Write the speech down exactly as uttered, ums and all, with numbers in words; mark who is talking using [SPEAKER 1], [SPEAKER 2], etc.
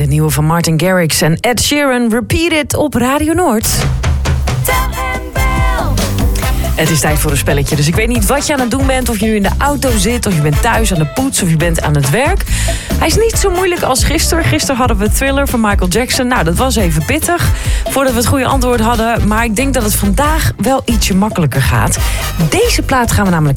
[SPEAKER 1] Het nieuwe van Martin Garrix en Ed Sheeran, Repeat It op Radio Noord. Het is tijd voor een spelletje, dus ik weet niet wat je aan het doen bent. Of je nu in de auto zit, of je bent thuis aan de poets, of je bent aan het werk. Hij is niet zo moeilijk als gisteren. Gisteren hadden we Thriller van Michael Jackson. Nou, dat was even pittig voordat we het goede antwoord hadden. Maar ik denk dat het vandaag wel ietsje makkelijker gaat. Deze plaat gaan we namelijk